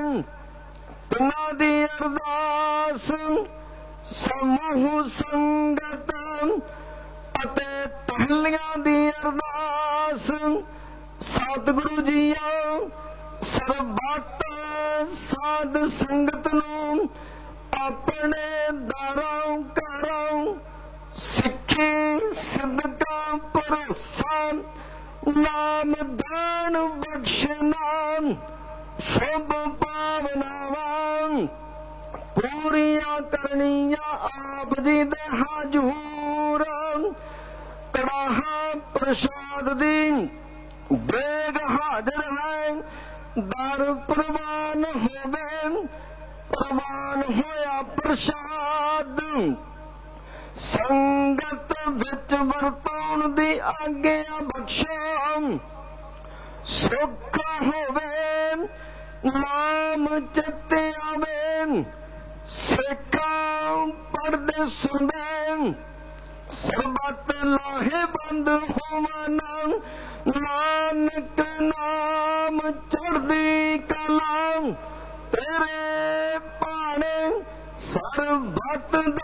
तिन्हां दी अरदास समूह संगत अते टहलियां दी अरदास सतगुरु जीओ सरबत साध संगत नूं अपने दारों घरों सिक्खी सिदका भरोसा नाम दान बख्शना शुभ पावनावां पूरियां करनियां आप जी दे हजूर कड़ाहा प्रसाद दी बेग हाजिर है दर प्रवान होवे प्रवान होया प्रसाद संगत विच वरताउण दी आग्या बख्शो सुख होवे नाम चित्ते आवे सिखां पढ़दे सुनदे सरबत लाहे बंद होवन नानक नाम चढ़दी कला तेरे भाणे सरबत